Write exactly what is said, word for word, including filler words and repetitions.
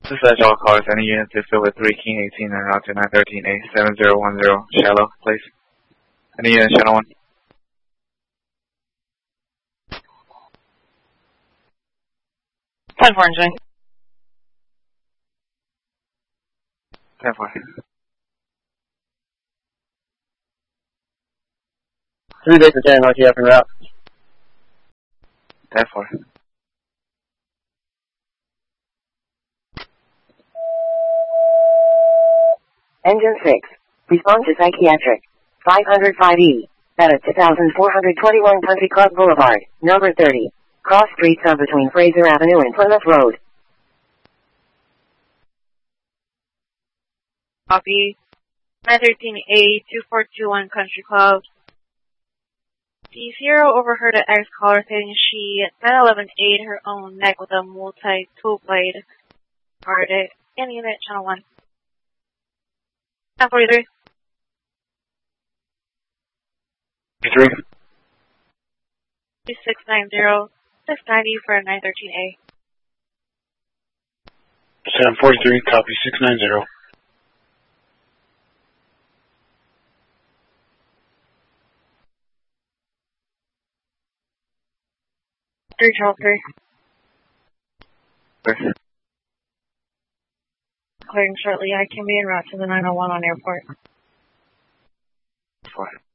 This is all callers. Any units to fill with three King eighteen and route to nine thirteen A seven zero one zero. Shallow, please. Any unit, channel one. ten four engineering. ten four. Three days to ten, R T F en route. ten four. Engine six. Respond to psychiatric. five oh five E. At a two thousand four hundred twenty-one Country Club Boulevard, number thirty. Cross streets of between Fraser Avenue and Plymouth Road. Copy. nine thirteen A two four two one Country Club. The Zero overheard an ex-caller saying she nine eleven ate her own neck with a multi-tool blade. Parted. In unit, channel one. ten forty-three. three. six nine zero. six ninety for nine thirteen A. seven forty-three, copy six nine zero. three Charles three. Three. Clearing shortly. I can be en route to the nine oh one on airport. Four.